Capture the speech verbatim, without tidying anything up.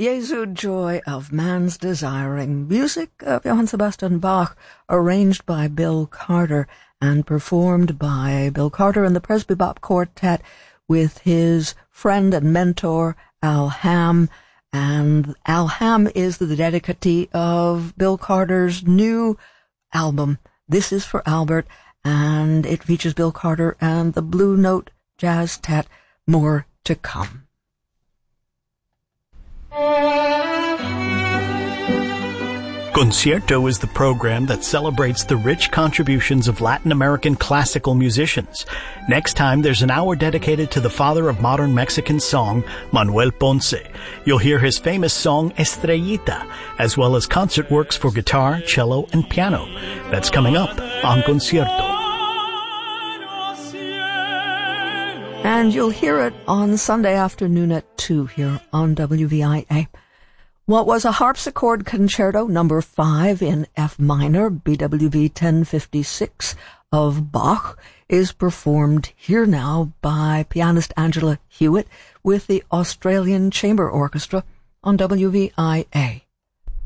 Jesu joy of man's desiring. Music of Johann Sebastian Bach, arranged by Bill Carter and performed by Bill Carter and the Presbybop Quartet with his friend and mentor Al Hamm. And Al Hamm is the dedicatee of Bill Carter's new album, This Is for Albert, and it features Bill Carter and the Blue Note Jazz Tet. More to come. Concierto is the program that celebrates the rich contributions of Latin American classical musicians. Next time, there's an hour dedicated to the father of modern Mexican song, Manuel Ponce. You'll hear his famous song, Estrellita, as well as concert works for guitar, cello, and piano. That's coming up on Concierto. And you'll hear it on Sunday afternoon at two here on W V I A. What was a harpsichord concerto number five in F minor, B W V ten fifty-six of Bach, is performed here now by pianist Angela Hewitt with the Australian Chamber Orchestra on W V I A.